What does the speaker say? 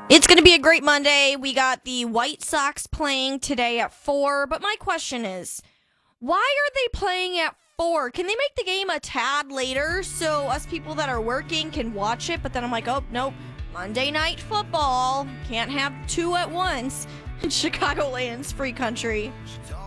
It's going to be a great Monday. We got the White Sox playing today at 4. But my question is, why are they playing at 4? Can they make the game a tad later so us people that are working can watch it? But then I'm like, oh, nope. Monday Night Football. Can't have two at once. Chicagoland's free country.